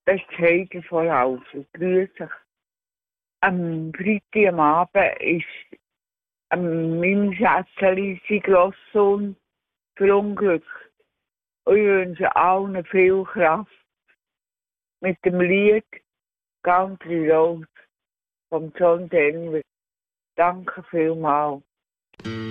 Das ist Heidi von Laufen. Grüß dich. Am Freitag am Abend ist meinem Schätzchen sein Grosssohn verunglückt. Und ich wünsche allen viel Kraft mit dem Lied Country Road von John Denver. Danke vielmals.